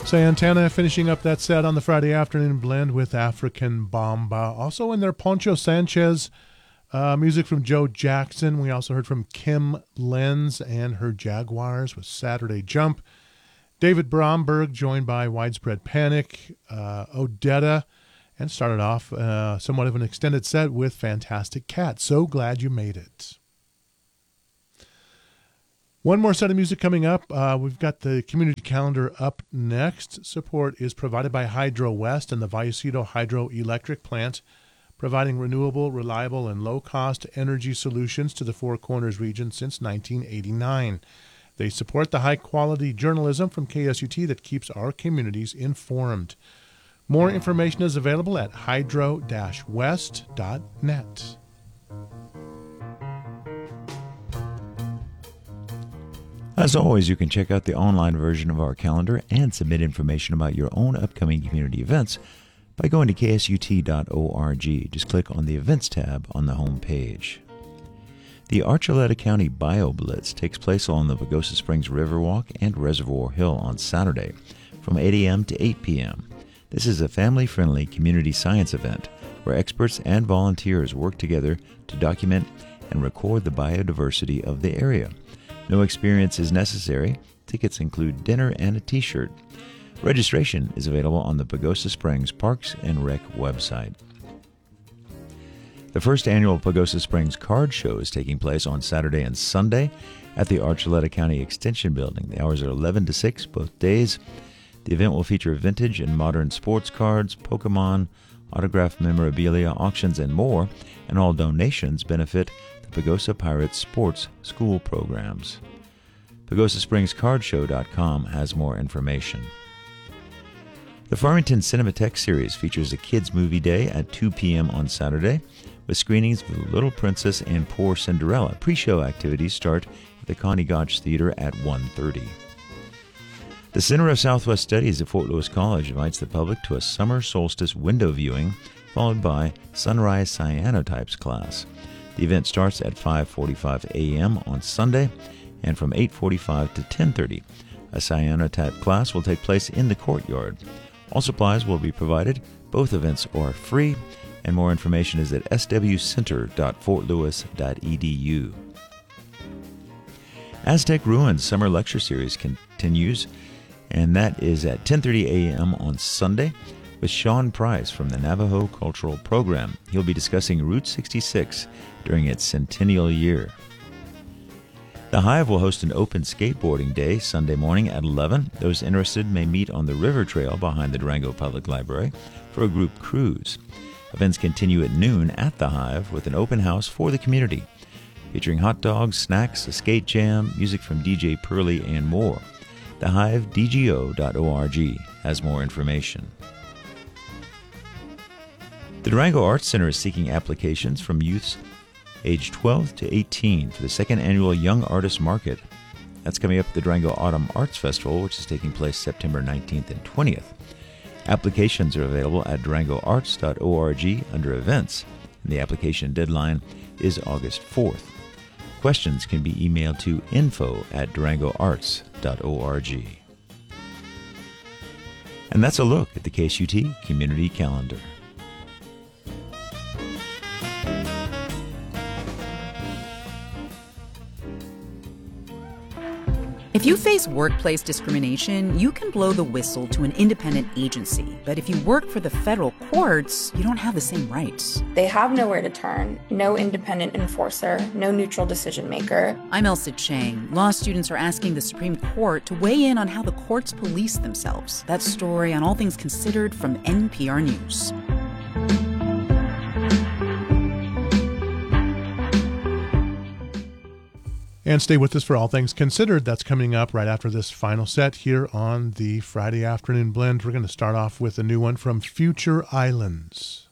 Santana finishing up that set on the Friday afternoon blend with African Bamba. Also in there, Poncho Sanchez, music from Joe Jackson. We also heard from Kim Lenz and her Jaguars with Saturday Jump. David Bromberg joined by Widespread Panic, Odetta, and started off somewhat of an extended set with Fantastic Cat. So Glad You Made It. One more set of music coming up. We've got the community calendar up next. Support is provided by Hydro West and the Vallecito Hydroelectric Plant, providing renewable, reliable, and low-cost energy solutions to the Four Corners region since 1989. They support the high-quality journalism from KSUT that keeps our communities informed. More information is available at hydro-west.net. As always, you can check out the online version of our calendar and submit information about your own upcoming community events by going to ksut.org. Just click on the Events tab on the home page. The Archuleta County BioBlitz takes place along the Pagosa Springs Riverwalk and Reservoir Hill on Saturday from 8 a.m. to 8 p.m. This is a family-friendly community science event where experts and volunteers work together to document and record the biodiversity of the area. No experience is necessary. Tickets include dinner and a t-shirt. Registration is available on the Pagosa Springs Parks and Rec website. The first annual Pagosa Springs Card Show is taking place on Saturday and Sunday at the Archuleta County Extension Building. The hours are 11 to 6 both days. The event will feature vintage and modern sports cards, Pokemon, autographed memorabilia, auctions, and more, and all donations benefit Pagosa Pirates sports school programs. PagosaSpringsCardShow.com has more information. The Farmington Cinematheque series features a kids' movie day at 2 p.m. on Saturday, with screenings of The Little Princess and Poor Cinderella. Pre-show activities start at the Connie Gotch Theater at 1:30. The Center of Southwest Studies at Fort Lewis College invites the public to a summer solstice window viewing, followed by Sunrise Cyanotypes class. The event starts at 5:45 a.m. on Sunday and from 8:45 to 10:30. A cyanotype class will take place in the courtyard. All supplies will be provided. Both events are free, and more information is at swcenter.fortlewis.edu. Aztec Ruins Summer Lecture Series continues, and that is at 10:30 a.m. on Sunday with Sean Price from the Navajo Cultural Program. He'll be discussing Route 66 during its centennial year. The Hive will host an open skateboarding day Sunday morning at 11. Those interested may meet on the river trail behind the Durango Public Library for a group cruise. Events continue at noon at the Hive with an open house for the community, featuring hot dogs, snacks, a skate jam, music from DJ Pearly, and more. TheHiveDGO.org has more information. The Durango Arts Center is seeking applications from youths aged 12 to 18 for the second annual Young Artist Market. That's coming up at the Durango Autumn Arts Festival, which is taking place September 19th and 20th. Applications are available at durangoarts.org under Events, and the application deadline is August 4th. Questions can be emailed to info@durangoarts.org. And that's a look at the KSUT Community Calendar. If you face workplace discrimination, you can blow the whistle to an independent agency. But if you work for the federal courts, you don't have the same rights. They have nowhere to turn, no independent enforcer, no neutral decision maker. I'm Elsa Chang. Law students are asking the Supreme Court to weigh in on how the courts police themselves. That story on All Things Considered from NPR News. And stay with us for All Things Considered. That's coming up right after this final set here on the Friday Afternoon Blend. We're going to start off with a new one from Future Islands.